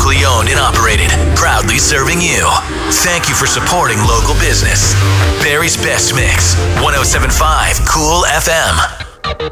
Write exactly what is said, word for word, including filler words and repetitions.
locally owned and operated, proudly serving you. Thank you for supporting local business. Barry's Best Mix, one oh seven point five Cool F M.